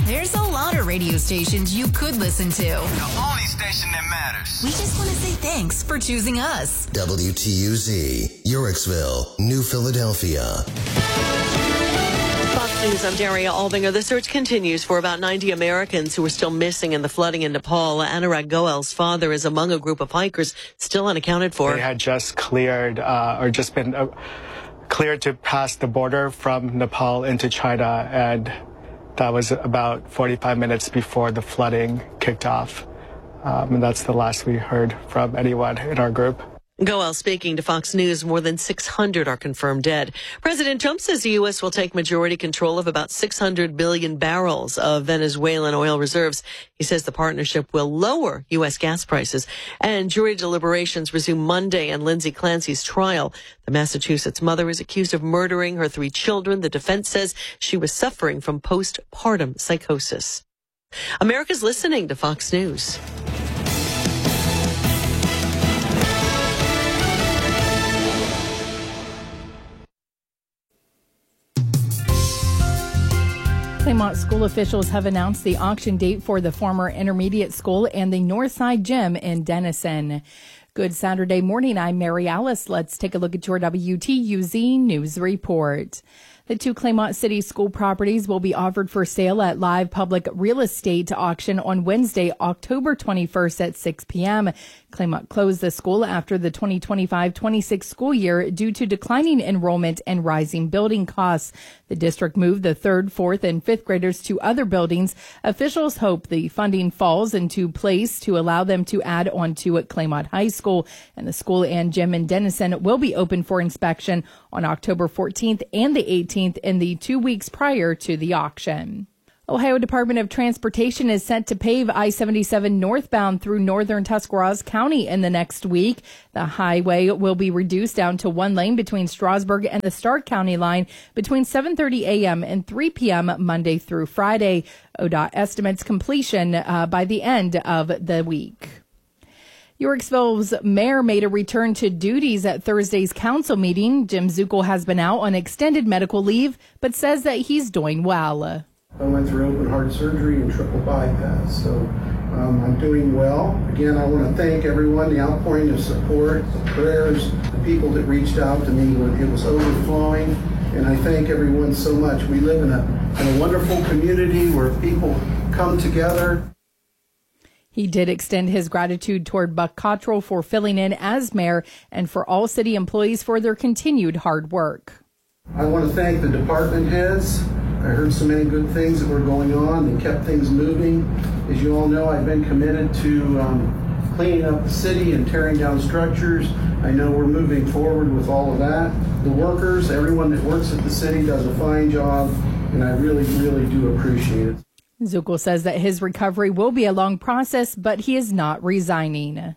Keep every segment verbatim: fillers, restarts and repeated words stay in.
There's a lot of radio stations you could listen to. The only station that matters. We just want to say thanks for choosing us. W T U Z, Uricksville, New Philadelphia. Fox News, I'm Daria Albinger. The search continues for about ninety Americans who are still missing in the flooding in Nepal. Anurag Goel's father is among a group of hikers still unaccounted for. They had just cleared uh, or just been uh, cleared to pass the border from Nepal into China, and that was about forty-five minutes before the flooding kicked off. Um, and that's the last we heard from anyone in our group. Goel speaking to Fox News. More than six hundred are confirmed dead. President Trump says the U S will take majority control of about six hundred billion barrels of Venezuelan oil reserves. He says the partnership will lower U S gas prices. And jury deliberations resume Monday in Lindsay Clancy's trial. The Massachusetts mother is accused of murdering her three children. The defense says she was suffering from postpartum psychosis. America's listening to Fox News. Claymont school officials have announced the auction date for the former intermediate school and the Northside Gym in Denison. Good Saturday morning. I'm Mary Alice. Let's take a look at your W T U Z News Report. The two Claymont City school properties will be offered for sale at Live Public Real Estate Auction on Wednesday, October twenty-first at six p.m. Claymont closed the school after the twenty twenty-five twenty-six school year due to declining enrollment and rising building costs. The district moved the third, fourth, and fifth graders to other buildings. Officials hope the funding falls into place to allow them to add on to at Claymont High School. And the school and gym in Denison will be open for inspection on October fourteenth and the eighteenth in the two weeks prior to the auction. Ohio Department of Transportation is set to pave I seventy-seven northbound through northern Tuscarawas County in the next week. The highway will be reduced down to one lane between Strasburg and the Stark County line between seven thirty a.m. and three p.m. Monday through Friday. O D O T estimates completion uh, by the end of the week. Uricksville's mayor made a return to duties at Thursday's council meeting. Jim Zuckel has been out on extended medical leave, but says that he's doing well. I went through open heart surgery and triple bypass, so um, I'm doing well. Again, I want to thank everyone, the outpouring of support, the prayers, the people that reached out to me when it was overflowing, and I thank everyone so much. We live in a, in a wonderful community where people come together. He did extend his gratitude toward Buck Cottrell for filling in as mayor and for all city employees for their continued hard work. I want to thank the department heads. I heard so many good things that were going on. They kept things moving. As you all know, I've been committed to um, cleaning up the city and tearing down structures. I know we're moving forward with all of that. The workers, everyone that works at the city does a fine job, and I really, really do appreciate it. Zuckel says that his recovery will be a long process, but he is not resigning.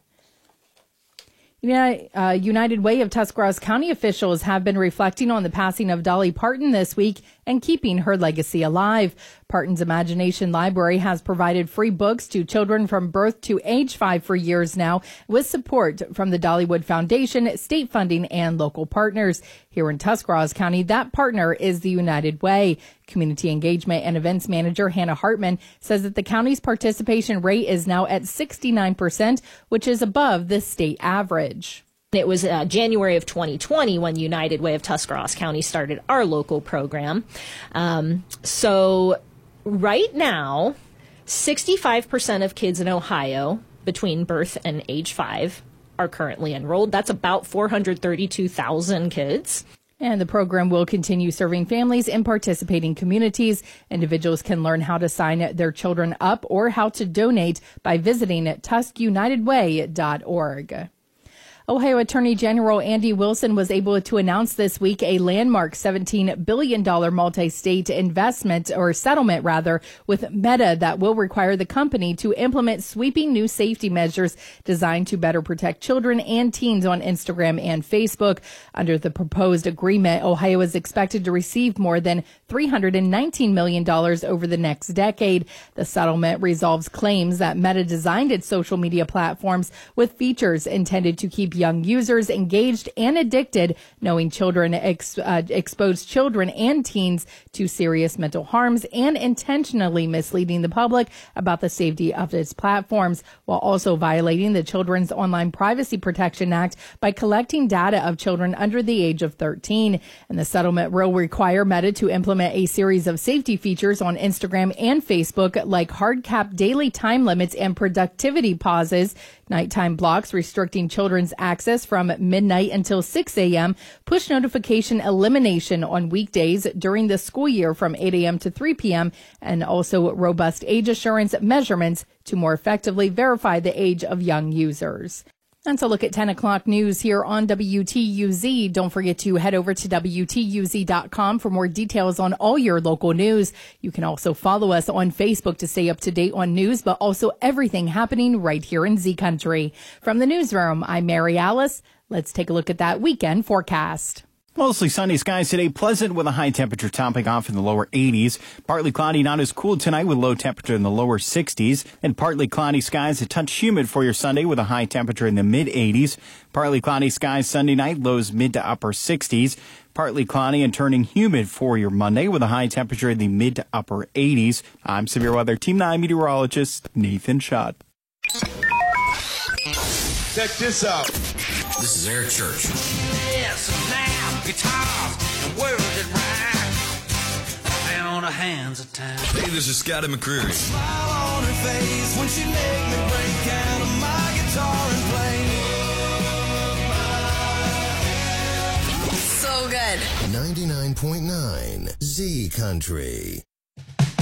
Yeah, uh, United Way of Tuscarawas County officials have been reflecting on the passing of Dolly Parton this week and keeping her legacy alive. Parton's Imagination Library has provided free books to children from birth to age five for years now, with support from the Dollywood Foundation, state funding, and local partners. Here in Tuscarawas County, that partner is the United Way. Community Engagement and Events Manager Hannah Hartman says that the county's participation rate is now at sixty-nine percent, which is above the state average. It was uh, January of twenty twenty when United Way of Tuscarawas County started our local program. Um, so right now, sixty-five percent of kids in Ohio between birth and age five are currently enrolled. That's about four hundred thirty-two thousand kids. And the program will continue serving families in participating communities. Individuals can learn how to sign their children up or how to donate by visiting tusk united way dot org. Ohio Attorney General Andy Wilson was able to announce this week a landmark seventeen billion dollars multi-state investment or settlement rather with Meta that will require the company to implement sweeping new safety measures designed to better protect children and teens on Instagram and Facebook. Under the proposed agreement, Ohio is expected to receive more than three hundred nineteen million dollars over the next decade. The settlement resolves claims that Meta designed its social media platforms with features intended to keep keep young users engaged and addicted, knowing children ex, uh, expose children and teens to serious mental harms, and intentionally misleading the public about the safety of its platforms, while also violating the Children's Online Privacy Protection Act by collecting data of children under the age of thirteen. And the settlement will require Meta to implement a series of safety features on Instagram and Facebook, like hard cap daily time limits and productivity pauses, nighttime blocks restricting children's access from midnight until six a.m., push notification elimination on weekdays during the school year from eight a.m. to three p.m., and also robust age assurance measurements to more effectively verify the age of young users. That's a look at ten o'clock news here on W T U Z. Don't forget to head over to W T U Z dot com for more details on all your local news. You can also follow us on Facebook to stay up to date on news, but also everything happening right here in Z Country. From the newsroom, I'm Mary Alice. Let's take a look at that weekend forecast. Mostly sunny skies today, pleasant with a high temperature topping off in the lower eighties. Partly cloudy, not as cool tonight with low temperature in the lower sixties. And partly cloudy skies, a touch humid for your Sunday with a high temperature in the mid eighties. Partly cloudy skies Sunday night, lows mid to upper sixties. Partly cloudy and turning humid for your Monday with a high temperature in the mid to upper eighties. I'm Severe Weather Team nine meteorologist Nathan Schott. Check this out. This is Eric Church. Yes, now, guitars and words that rhyme. Man on her hands at times. Hey, this is Scotty McCreery. Smile on her face when she made me break out of my guitar and play. So good. ninety-nine point nine Z Country.